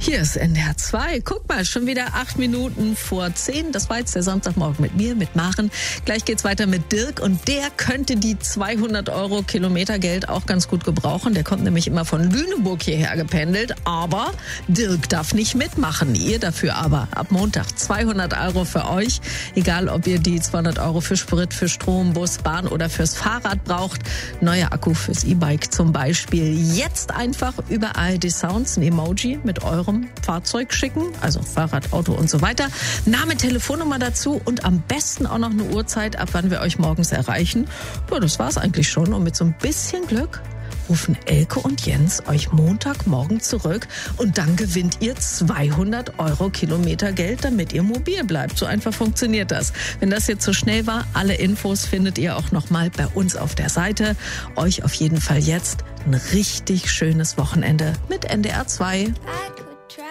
Hier ist NDR 2. Guck mal, schon wieder 8 Minuten vor 10. Das war jetzt der Samstagmorgen mit mir, mit Maren. Gleich geht's weiter mit Dirk und der könnte die 200 € Kilometergeld auch ganz gut gebrauchen. Der kommt nämlich immer von Lüneburg hierher gependelt. Aber Dirk darf nicht mitmachen. Ihr dafür aber. Ab Montag 200 € für euch. Egal, ob ihr die 200 € für Sprit, für Strom, Bus, Bahn oder fürs Fahrrad braucht. Neuer Akku fürs E-Bike zum Beispiel. Jetzt einfach über ARD Sounds ein Emoji mit eurem Fahrzeug schicken, also Fahrrad, Auto und so weiter. Name, Telefonnummer dazu und am besten auch noch eine Uhrzeit, ab wann wir euch morgens erreichen. Ja, das war's eigentlich schon. Und mit so ein bisschen Glück rufen Elke und Jens euch Montagmorgen zurück und dann gewinnt ihr 200 € Kilometergeld, damit ihr mobil bleibt. So einfach funktioniert das. Wenn das jetzt so schnell war, alle Infos findet ihr auch nochmal bei uns auf der Seite. Euch auf jeden Fall jetzt ein richtig schönes Wochenende mit NDR 2.